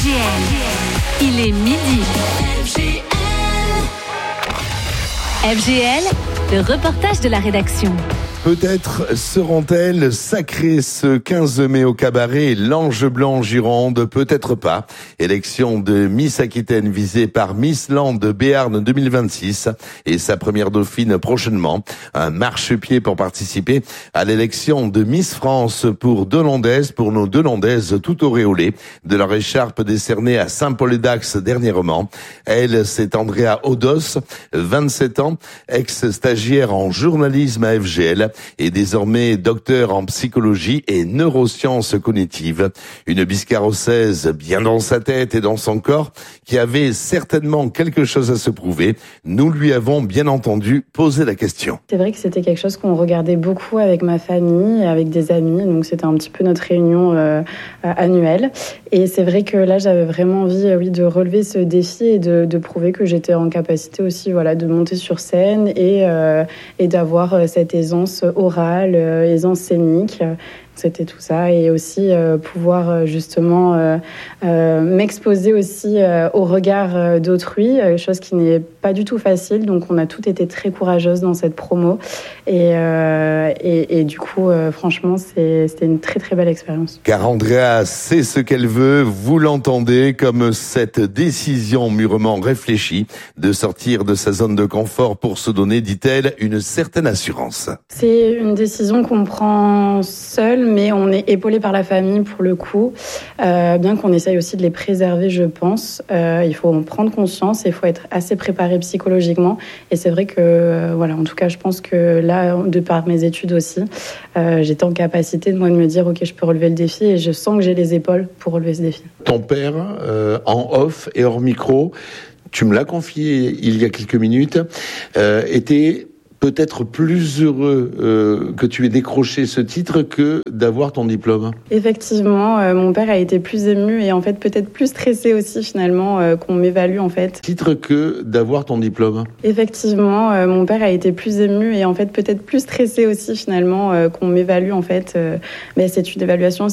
FGL, il est midi. FGL, le reportage de la rédaction. Peut-être seront-elles sacrées ce 15 mai au cabaret l'Ange Blanc Gironde, peut-être pas. Élection de Miss Aquitaine visée par Miss Land Béarn 2026 et sa première dauphine prochainement. Un marchepied pour participer à l'élection de Miss France pour nos deux Landaises tout auréolées de leur écharpe décernée à Saint-Paul-et-Dax dernièrement. Elle, c'est Andrea Odos, 27 ans, ex-stagiaire en journalisme à FGL. Et désormais docteur en psychologie et neurosciences cognitives. Une biscarrossaise bien dans sa tête et dans son corps qui avait certainement quelque chose à se prouver. Nous lui avons bien entendu poser la question. C'est vrai que c'était quelque chose qu'on regardait beaucoup avec ma famille, avec des amis, donc c'était un petit peu notre réunion annuelle. Et c'est vrai que là j'avais vraiment envie de relever ce défi et de prouver que j'étais en capacité aussi de monter sur scène et d'avoir cette aisance orale, aisance scénique. C'était tout ça et aussi pouvoir justement m'exposer aussi au regard d'autrui, chose qui n'est pas du tout facile. Donc on a toutes été très courageuses dans cette promo et du coup franchement c'était une très très belle expérience. Car Andrea sait ce qu'elle veut, vous l'entendez, comme cette décision mûrement réfléchie de sortir de sa zone de confort pour se donner, dit-elle, une certaine assurance. C'est une décision qu'on prend seule, mais on est épaulé par la famille pour le coup, bien qu'on essaye aussi de les préserver, je pense. Il faut en prendre conscience et il faut être assez préparé psychologiquement. Et c'est vrai que, en tout cas, je pense que là, de par mes études aussi, j'étais en capacité de me dire, ok, je peux relever le défi et je sens que j'ai les épaules pour relever ce défi. Ton père, en off et hors micro, tu me l'as confié il y a quelques minutes, était peut-être plus heureux que tu aies décroché ce titre que d'avoir ton diplôme. Effectivement, mon père a été plus ému et en fait peut-être plus stressé aussi finalement qu'on m'évalue en fait. Titre que d'avoir ton diplôme. Effectivement, mon père a été plus ému et en fait peut-être plus stressé aussi finalement qu'on m'évalue en fait. Mais c'est une évaluation